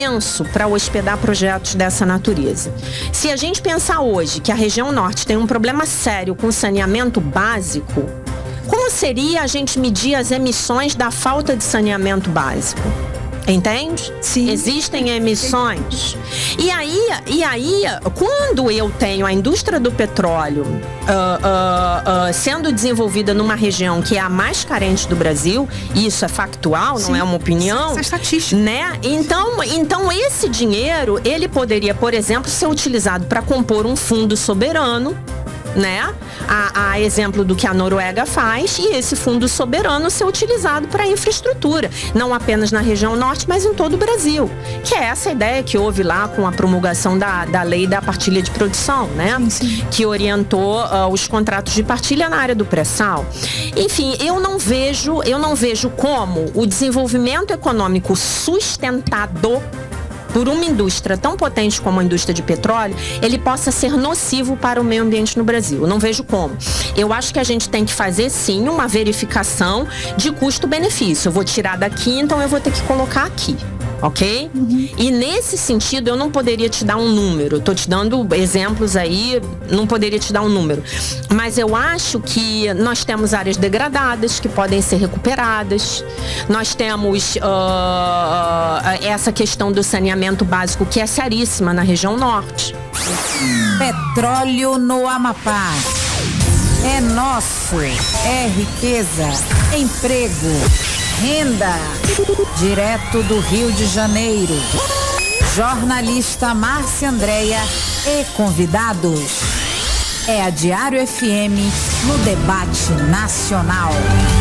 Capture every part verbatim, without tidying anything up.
para hospedar projetos dessa natureza. Se a gente pensar hoje que a região norte tem um problema sério com saneamento básico, como seria a gente medir as emissões da falta de saneamento básico? Entende? Sim. Existem emissões. E aí, e aí, quando eu tenho a indústria do petróleo uh, uh, uh, sendo desenvolvida numa região que é a mais carente do Brasil, e isso é factual, Sim. não é uma opinião. Isso é estatística. Né? Então, então, esse dinheiro, ele poderia, por exemplo, ser utilizado para compor um fundo soberano, né? A, a exemplo do que a Noruega faz, e esse fundo soberano ser utilizado para infraestrutura, não apenas na região norte, mas em todo o Brasil, que é essa ideia que houve lá com a promulgação da, da lei da partilha de produção, né? Sim, sim. Que orientou uh, os contratos de partilha na área do pré-sal. Enfim, eu não vejo, eu não vejo como o desenvolvimento econômico sustentado por uma indústria tão potente como a indústria de petróleo, ele possa ser nocivo para o meio ambiente no Brasil. Eu não vejo como. Eu acho que a gente tem que fazer, sim, uma verificação de custo-benefício. Eu vou tirar daqui, então eu vou ter que colocar aqui. Ok? Uhum. E nesse sentido, eu não poderia te dar um número. Estou te dando exemplos aí, não poderia te dar um número. Mas eu acho que nós temos áreas degradadas que podem ser recuperadas. Nós temos uh, essa questão do saneamento básico, que é seríssima na região norte. Petróleo no Amapá. É nosso. É riqueza. Emprego. Renda. Direto do Rio de Janeiro. Jornalista Márcia Andréia e convidados. É a Diário F M no debate nacional.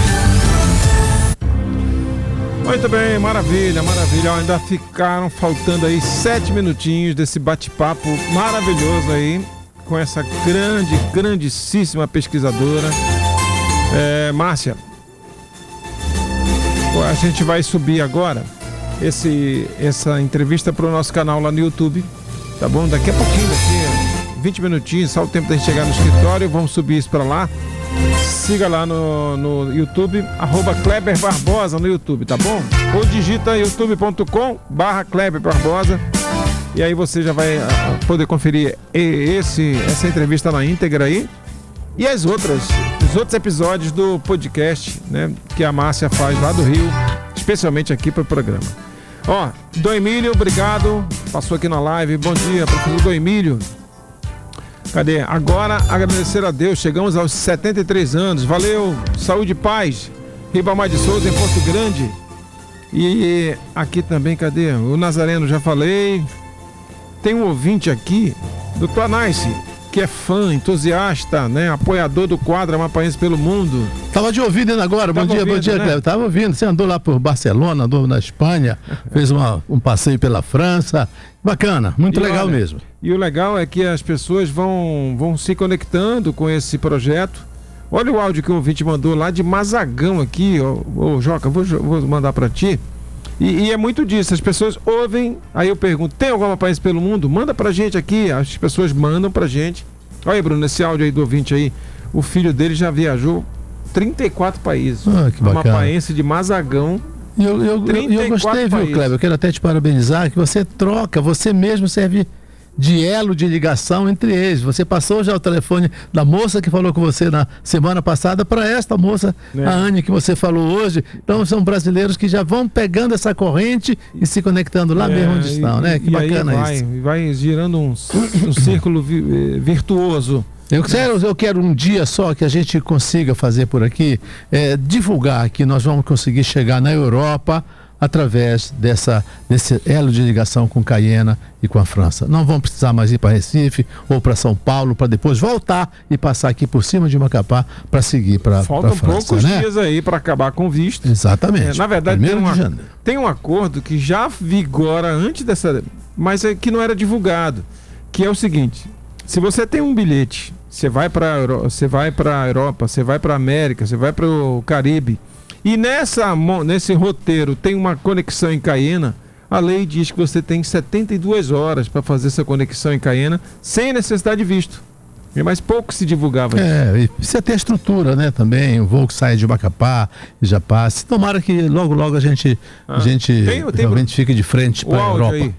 Muito bem, maravilha, maravilha. Ainda ficaram faltando aí sete minutinhos desse bate-papo maravilhoso aí com essa grande, grandíssima pesquisadora. É, Márcia, a gente vai subir agora esse, essa entrevista para o nosso canal lá no YouTube, tá bom? Daqui a pouquinho, daqui vinte minutinhos, só o tempo da gente chegar no escritório, vamos subir isso para lá. Siga lá no, no YouTube, arroba Kleber Barbosa no YouTube, tá bom? Ou digita youtube ponto com barra Kleber Barbosa e aí você já vai poder conferir esse, essa entrevista na íntegra aí e as outras, os outros episódios do podcast, né, que a Márcia faz lá do Rio, especialmente aqui para o programa. Ó, Dom Emílio, obrigado, passou aqui na live, bom dia, professor Dom Emílio. Cadê? Agora, agradecer a Deus, chegamos aos setenta e três anos, valeu, saúde e paz, Ribamar de Souza em Porto Grande. E aqui também, cadê? O Nazareno, já falei. Tem um ouvinte aqui, doutor Anais, que é fã, entusiasta, né? Apoiador do quadro Amapaense pelo Mundo. Tava te ouvindo agora, bom Tava dia, ouvindo, bom dia, né? Cleber. Tava ouvindo, você andou lá por Barcelona, andou na Espanha, fez uma, um passeio pela França. Bacana, muito E legal olha, mesmo. E o legal é que as pessoas vão, vão se conectando com esse projeto. Olha o áudio que o ouvinte mandou lá de Mazagão aqui, ó, ô Joca, vou, vou mandar para ti. E, e é muito disso, as pessoas ouvem, aí eu pergunto, tem algum país pelo mundo? Manda pra gente aqui, as pessoas mandam pra gente. Olha aí, Bruno, esse áudio aí do ouvinte aí, o filho dele já viajou trinta e quatro países. Ah, que bacana. Amapaense de Mazagão. E eu, eu, eu, eu gostei, viu, Cleber? Eu quero até te parabenizar, que você troca, você mesmo serve de elo de ligação entre eles. Você passou já o telefone da moça que falou com você na semana passada para esta moça, é. a Anne, que você falou hoje. Então são brasileiros que já vão pegando essa corrente e se conectando lá é, mesmo onde estão, e, né? Que bacana vai, isso. E vai girando um, um círculo virtuoso. Eu quero, eu quero um dia só que a gente consiga fazer por aqui, é, divulgar que nós vamos conseguir chegar na Europa através dessa, desse elo de ligação com Cayena e com a França. Não vamos precisar mais ir para Recife ou para São Paulo para depois voltar e passar aqui por cima de Macapá para seguir para a França. Faltam poucos né? dias aí para acabar com o visto. Exatamente. É, na verdade, tem, uma, tem um acordo que já vigora antes dessa, mas é que não era divulgado, que é o seguinte: se você tem um bilhete, você vai para você vai para a Europa, você vai para a América, você vai para o Caribe, e nessa, nesse roteiro tem uma conexão em Cayena, a lei diz que você tem setenta e duas horas para fazer essa conexão em Cayena sem necessidade de visto. Mas pouco se divulgava. É, e precisa ter estrutura, né, também, o voo que sai de Macapá e já passe. Tomara que logo, logo a gente, ah, a gente tem, tem realmente fique de frente para a Europa. Aí.